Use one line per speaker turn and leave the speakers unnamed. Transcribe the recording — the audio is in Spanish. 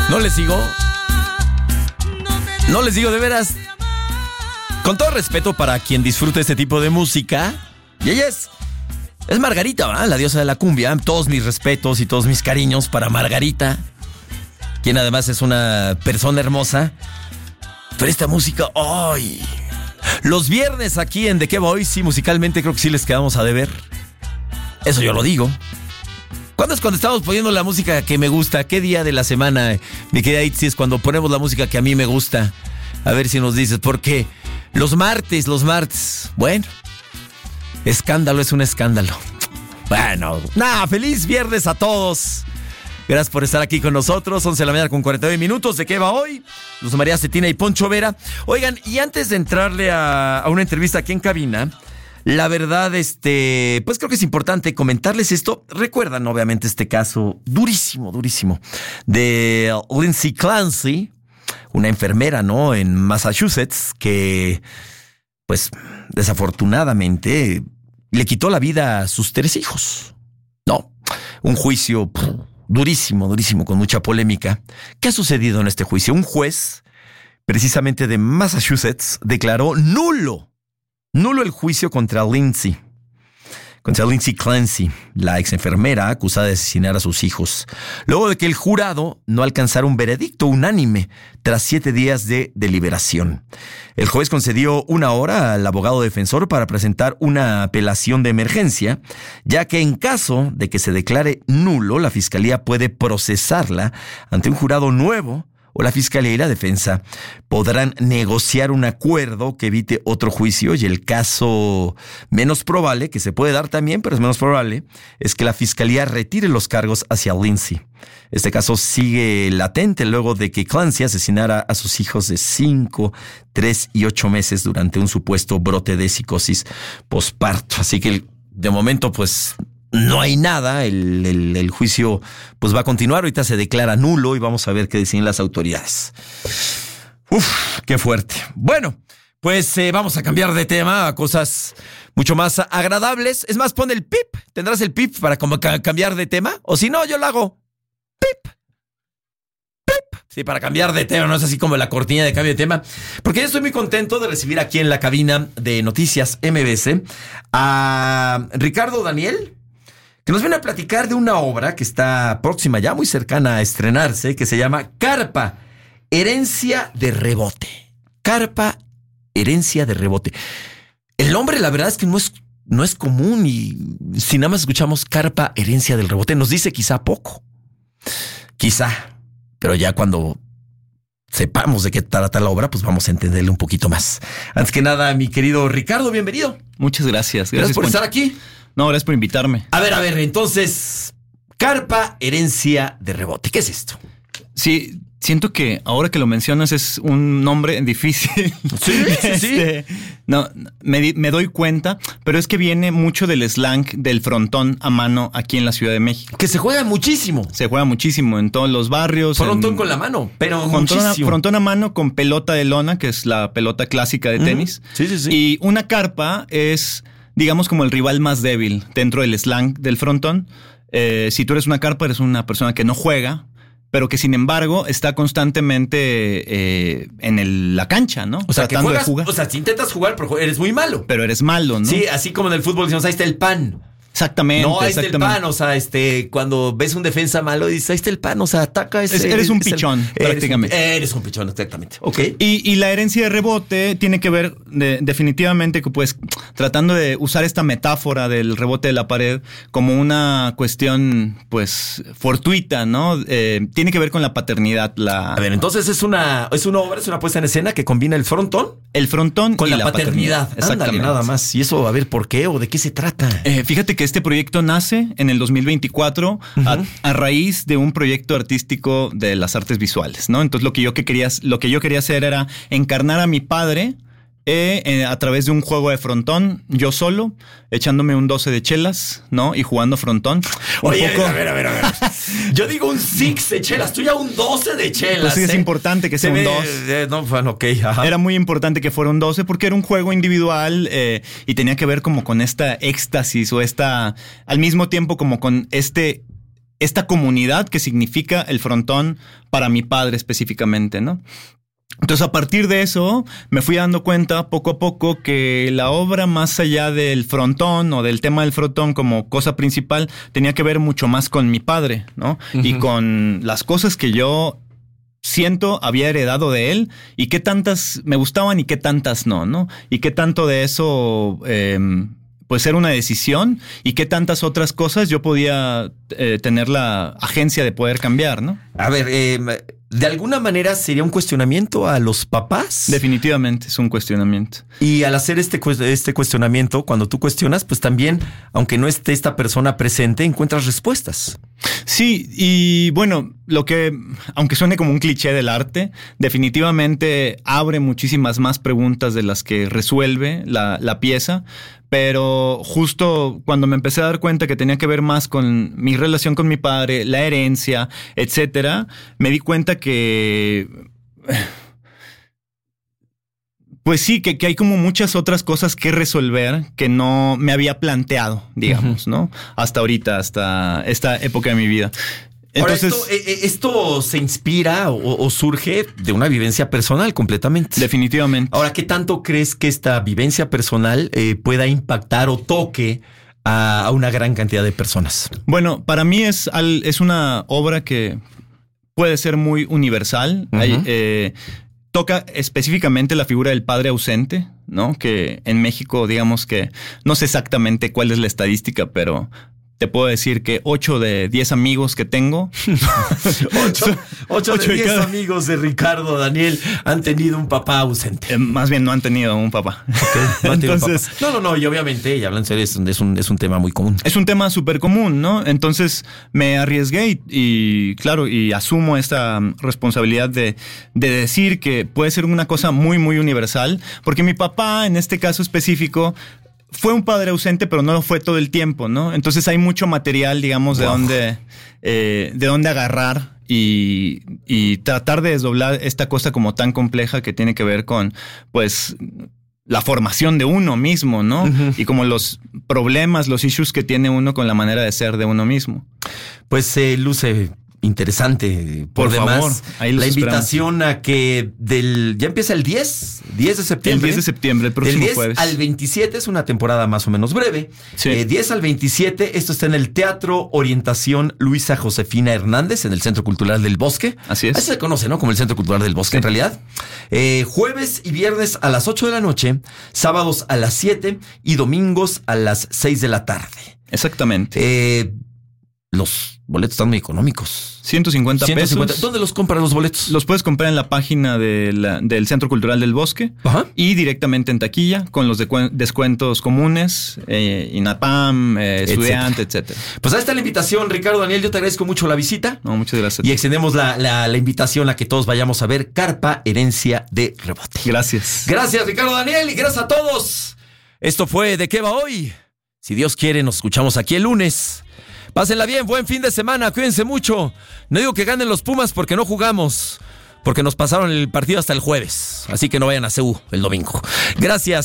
No les digo. No les digo de veras. Con todo respeto para quien disfrute este tipo de música. Y ella es Margarita, ¿verdad? La diosa de la cumbia. Todos mis respetos y todos mis cariños para Margarita, quien además es una persona hermosa. Pero esta música, ¡ay! Los viernes aquí en De Qué Va Hoy, sí, musicalmente creo que sí les quedamos a deber. Eso yo lo digo. ¿Cuándo es cuando estamos poniendo la música que me gusta? ¿Qué día de la semana, mi querida Itzi, es cuando ponemos la música que a mí me gusta? A ver si nos dices, porque los martes. Bueno, escándalo es un escándalo. Bueno, feliz viernes a todos. Gracias por estar aquí con nosotros. 11 de la mañana con 49 minutos. ¿De Qué Va Hoy? Luz María Cetina y Poncho Vera. Oigan, y antes de entrarle a una entrevista aquí en cabina, la verdad, pues creo que es importante comentarles esto. Recuerdan, obviamente, este caso durísimo, de Lindsay Clancy, una enfermera, ¿no?, en Massachusetts, que, pues, desafortunadamente le quitó la vida a sus 3 hijos. No, un juicio durísimo, con mucha polémica. ¿Qué ha sucedido en este juicio? Un juez, precisamente de Massachusetts, declaró nulo el juicio contra Lindsay Clancy, la ex enfermera acusada de asesinar a sus hijos, luego de que el jurado no alcanzara un veredicto unánime tras 7 días de deliberación. El juez concedió 1 hora al abogado defensor para presentar una apelación de emergencia, ya que en caso de que se declare nulo, la fiscalía puede procesarla ante un jurado nuevo, o la fiscalía y la defensa podrán negociar un acuerdo que evite otro juicio, y el caso menos probable, que se puede dar también, pero es menos probable, es que la fiscalía retire los cargos hacia Lindsay. Este caso sigue latente luego de que Clancy asesinara a sus hijos de 5, 3 y 8 meses durante un supuesto brote de psicosis posparto. Así que de momento, pues, no hay nada, el juicio pues va a continuar. Ahorita se declara nulo y vamos a ver qué deciden las autoridades. Qué fuerte. Bueno, pues vamos a cambiar de tema a cosas mucho más agradables. Es más, pon el pip. ¿Tendrás el pip para cambiar de tema? O si no, yo lo hago. Pip. Sí, para cambiar de tema, no es así como la cortina de cambio de tema. Porque yo estoy muy contento de recibir aquí en la cabina de Noticias MBC a Ricardo Daniel, que nos viene a platicar de una obra que está próxima, ya muy cercana a estrenarse, que se llama Carpa, Herencia de Rebote. Carpa, Herencia de Rebote. El nombre, la verdad es que no es común, y si nada más escuchamos Carpa, Herencia del Rebote, nos dice quizá poco. Quizá, pero ya cuando sepamos de qué trata la obra, pues vamos a entenderle un poquito más. Antes que nada, mi querido Ricardo, bienvenido.
Muchas gracias.
Gracias por estar aquí.
No, gracias por invitarme.
A ver, entonces, Carpa, Herencia de Rebote. ¿Qué es esto?
Sí, siento que ahora que lo mencionas es un nombre difícil.
Sí.
No, me doy cuenta, pero es que viene mucho del slang del frontón a mano aquí en la Ciudad de México.
Que se juega muchísimo.
Se juega muchísimo en todos los barrios.
Frontón con la mano, pero muchísimo.
Frontón a mano con pelota de lona, que es la pelota clásica de tenis.
Sí.
Y una carpa es, digamos, como el rival más débil dentro del slang del frontón. Si tú eres una carpa, eres una persona que no juega, pero que sin embargo está constantemente en la cancha, ¿no?
O sea,
tratando
que juegas,
de jugar.
O sea, si intentas jugar, pero eres muy malo.
Pero eres malo, ¿no?
Sí, así como en el fútbol decimos, ahí está el pan.
Exactamente.
No, ahí está el pan, o sea, cuando ves un defensa malo, dices, ahí está el pan, o sea, ataca ese.
Eres un pichón, prácticamente.
Eres un pichón, exactamente. Ok.
Y la herencia de rebote tiene que ver definitivamente, pues, tratando de usar esta metáfora del rebote de la pared como una cuestión, pues, fortuita, ¿no? Tiene que ver con la paternidad.
A ver, entonces es una obra, es una puesta en escena que combina el frontón
con
y la paternidad.
Exactamente.
Ándale, nada más. Y eso, a ver, ¿por qué o de qué se trata?
Fíjate que este proyecto nace en el 2024 a raíz de un proyecto artístico de las artes visuales, ¿no? Entonces lo que yo quería hacer era encarnar a mi padre a través de un juego de frontón, yo solo, echándome un 12 de chelas, ¿no? Y jugando frontón.
Oye, a ver. Yo digo un 6 de chelas, tú ya un 12 de chelas.
Pues sí, es importante que sea un 2.
No, bueno, ok, ajá.
Era muy importante que fuera un 12 porque era un juego individual y tenía que ver como con esta éxtasis o al mismo tiempo como con este esta comunidad que significa el frontón para mi padre específicamente, ¿no? Entonces, a partir de eso, me fui dando cuenta poco a poco que la obra, más allá del frontón o del tema del frontón como cosa principal, tenía que ver mucho más con mi padre, ¿no? Uh-huh. Y con las cosas que yo siento había heredado de él y qué tantas me gustaban y qué tantas no, ¿no? Y qué tanto de eso pues era una decisión y qué tantas otras cosas yo podía tener la agencia de poder cambiar, ¿no?
A ver, de alguna manera sería un cuestionamiento a los papás.
Definitivamente es un cuestionamiento.
Y al hacer este cuestionamiento, cuando tú cuestionas, pues también, aunque no esté esta persona presente, encuentras respuestas.
Sí, y bueno, aunque suene como un cliché del arte, definitivamente abre muchísimas más preguntas de las que resuelve la pieza. Pero justo cuando me empecé a dar cuenta que tenía que ver más con mi relación con mi padre, la herencia, etcétera, me di cuenta que pues sí, que hay como muchas otras cosas que resolver que no me había planteado, digamos, ¿no? Hasta ahorita, hasta esta época de mi vida. Entonces,
ahora, esto se inspira o surge de una vivencia personal completamente.
Definitivamente.
Ahora, ¿qué tanto crees que esta vivencia personal pueda impactar o toque a una gran cantidad de personas?
Bueno, para mí es una obra que puede ser muy universal. Uh-huh. Toca específicamente la figura del padre ausente, ¿no? Que en México, digamos que no sé exactamente cuál es la estadística, pero te puedo decir que 8 de 10 amigos que tengo.
8 de 10 amigos de Ricardo Daniel han tenido un papá ausente.
Más bien no han tenido un papá.
Okay, entonces, no, y obviamente, y hablan en serio, es un tema muy común.
Es un tema súper común, ¿no? Entonces me arriesgué y claro, y asumo esta responsabilidad de decir que puede ser una cosa muy, muy universal, porque mi papá, en este caso específico, fue un padre ausente, pero no lo fue todo el tiempo, ¿no? Entonces hay mucho material, digamos, wow, de dónde agarrar y tratar de desdoblar esta cosa como tan compleja que tiene que ver con, pues, la formación de uno mismo, ¿no? Uh-huh. Y como los problemas, los issues que tiene uno con la manera de ser de uno mismo.
Pues luce interesante. Por demás, favor, la invitación a que ya empieza el 10 de septiembre.
El 10 de septiembre, el próximo
jueves.
Del 10
al 27 es una temporada más o menos breve.
Sí.
10 al 27, esto está en el Teatro Orientación Luisa Josefina Hernández, en el Centro Cultural del Bosque.
Así es.
Así se conoce, ¿no? Como el Centro Cultural del Bosque, sí, en realidad. Jueves y viernes a las 8 de la noche, sábados a las 7 y domingos a las 6 de la tarde.
Exactamente.
Los boletos están muy económicos.
150 pesos.
¿Dónde los compran los boletos?
Los puedes comprar en la página del Centro Cultural del Bosque.
Ajá.
Y directamente en taquilla con los descuentos comunes, INAPAM, estudiante, etcétera.
Pues ahí está la invitación, Ricardo Daniel. Yo te agradezco mucho la visita.
No, muchas gracias.
Y extendemos la invitación a que todos vayamos a ver Carpa, Herencia de Rebote.
Gracias.
Gracias, Ricardo Daniel, y gracias a todos. Esto fue ¿De qué va hoy? Si Dios quiere, nos escuchamos aquí el lunes. Pásenla bien, buen fin de semana, cuídense mucho. No digo que ganen los Pumas porque no jugamos, porque nos pasaron el partido hasta el jueves. Así que no vayan a CU el domingo. Gracias.